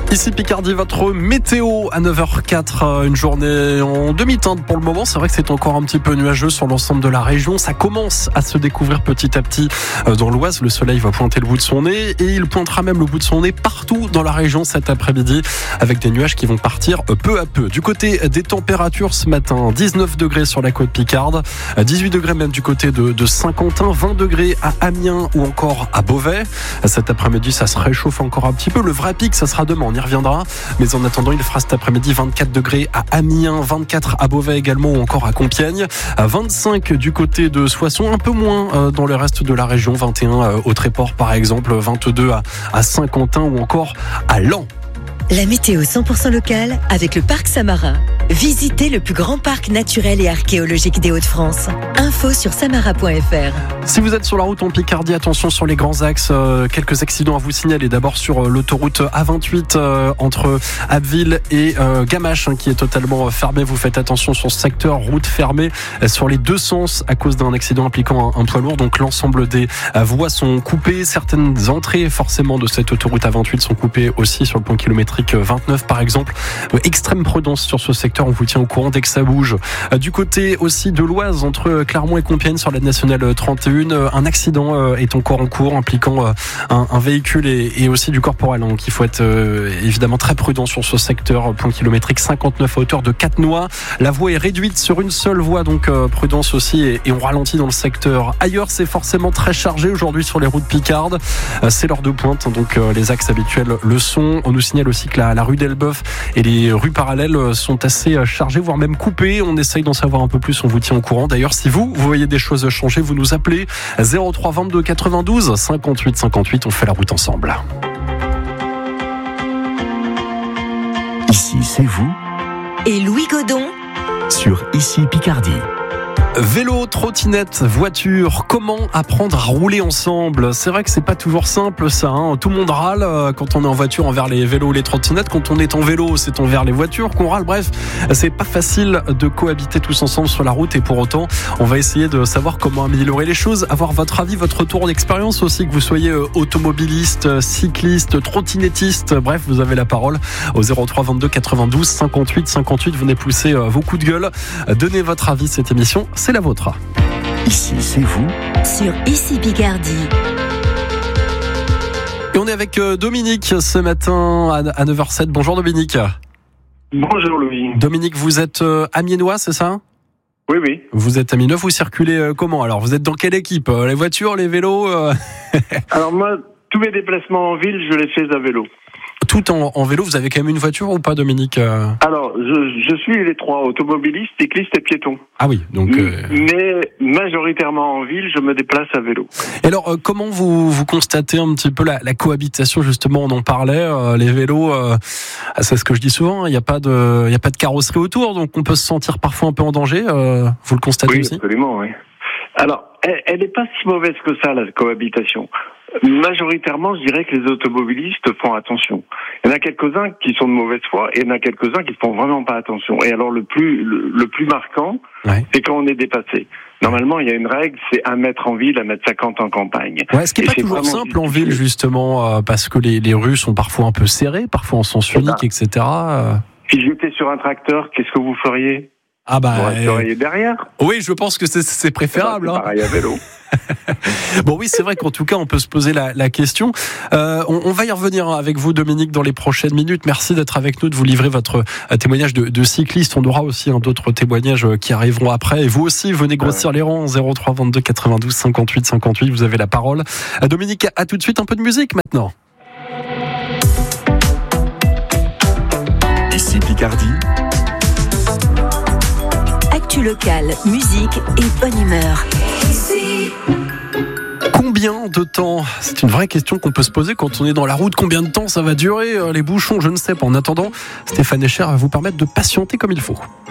Ici Picardie, votre météo à 9h04, une journée en demi-teinte pour le moment. C'est vrai que c'est encore un petit peu nuageux sur l'ensemble de la région. Ça commence à se découvrir petit à petit dans l'Oise. Le soleil va pointer le bout de son nez et il pointera même le bout de son nez partout dans la région cet après-midi avec des nuages qui vont partir peu à peu. Du côté des températures ce matin, 19 degrés sur la côte picarde, 18 degrés même du côté de Saint-Quentin, 20 degrés à Amiens ou encore à Beauvais. Cet après-midi, ça se réchauffe encore un petit peu. Le vrai pic, ça sera demain. On y reviendra, mais en attendant il fera cet après-midi 24 degrés à Amiens, 24 à Beauvais également ou encore à Compiègne, 25 du côté de Soissons, un peu moins dans le reste de la région, 21 au Tréport par exemple, 22 à Saint-Quentin ou encore à Laon. La météo 100% locale avec le Parc Samarin. Visitez le plus grand parc naturel et archéologique des Hauts-de-France. Info sur samara.fr. Si vous êtes sur la route en Picardie, attention sur les grands axes, quelques accidents à vous signaler. D'abord sur l'autoroute A28 entre Abbeville et Gamache qui est totalement fermée. Vous faites attention sur ce secteur, route fermée sur les deux sens à cause d'un accident impliquant un poids lourd. Donc l'ensemble des voies sont coupées. Certaines entrées forcément de cette autoroute A28 sont coupées aussi sur le point kilométrique 29 par exemple. Extrême prudence sur ce secteur, on vous tient au courant dès que ça bouge. Du côté aussi de l'Oise, entre Clermont et Compiègne sur la nationale 31, un accident est encore en cours impliquant un véhicule et aussi du corporel. Donc il faut être évidemment très prudent sur ce secteur, point kilométrique 59 à hauteur de Catenois. La voie est réduite sur une seule voie, donc prudence aussi et on ralentit dans le secteur. Ailleurs, c'est forcément très chargé aujourd'hui sur les routes picardes. C'est l'heure de pointe, donc les axes habituels le sont. On nous signale aussi que la rue d'Elbeuf et les rues parallèles sont assez chargées, voire même coupées. On essaye d'en savoir un peu plus, on vous tient au courant. D'ailleurs, si vous voyez des choses changer, vous nous appelez 03 22 92 58 58. On fait la route ensemble. Ici, c'est vous. Et Louis Godon Sur Ici Picardie. Vélo, trottinette, voiture, comment apprendre à rouler ensemble ? C'est vrai que c'est pas toujours simple ça, hein. Tout le monde râle quand on est en voiture envers les vélos ou les trottinettes. Quand on est en vélo, c'est envers les voitures qu'on râle. Bref, c'est pas facile de cohabiter tous ensemble sur la route et pour autant, on va essayer de savoir comment améliorer les choses, avoir votre avis, votre retour d'expérience aussi, que vous soyez automobiliste, cycliste, trottinettiste. Bref, vous avez la parole au 03 22 92 58 58. Venez pousser vos coups de gueule. Donnez votre avis, cette émission, c'est la vôtre. Ici, c'est vous. sur Ici Picardie. Et on est avec Dominique ce matin à 9h07. Bonjour Dominique. Bonjour Louis. Dominique, vous êtes amiénois, c'est ça ? Oui, oui. Vous êtes amiénois, vous circulez comment ? Alors, vous êtes dans quelle équipe ? Les voitures, les vélos Alors moi, tous mes déplacements en ville, je les fais à vélo. Tout en vélo, vous avez quand même une voiture ou pas Dominique ? Alors, je suis les trois, automobilistes, cyclistes et piétons. Ah oui, donc... Mais majoritairement en ville, je me déplace à vélo. Et alors, comment vous constatez un petit peu la cohabitation, justement, on en parlait, les vélos, c'est ce que je dis souvent, il n'y a pas de carrosserie autour, donc on peut se sentir parfois un peu en danger, vous le constatez aussi ? Oui, absolument, oui. Alors, elle n'est pas si mauvaise que ça, la cohabitation. Majoritairement, je dirais que les automobilistes font attention. Il y en a quelques-uns qui sont de mauvaise foi et il y en a quelques-uns qui font vraiment pas attention. Et alors, le plus marquant, ouais, c'est quand on est dépassé. Normalement, il y a une règle, c'est 1 mètre en ville, 1,50 m en campagne. Ouais, ce qui n'est pas toujours simple en ville, justement, parce que les rues sont parfois un peu serrées, parfois en sens unique, etc. Si j'étais sur un tracteur, qu'est-ce que vous feriez ? Ah bah, vous resteriez derrière. Oui, je pense que c'est préférable. C'est pareil à vélo. Bon oui, c'est vrai qu'en tout cas on peut se poser la question. On va y revenir avec vous Dominique dans les prochaines minutes. Merci d'être avec nous, de vous livrer votre témoignage de cycliste. On aura aussi d'autres témoignages qui arriveront après. Et vous aussi, venez grossir les rangs. 03 22 92 58 58. Vous avez la parole. Dominique, à tout de suite, un peu de musique maintenant. Ici Picardie. Actu locale, musique et bonne humeur. Combien de temps ? C'est une vraie question qu'on peut se poser quand on est dans la route. Combien de temps ça va durer ? Les bouchons, je ne sais pas. En attendant, Stéphane Echer va vous permettre de patienter comme il faut.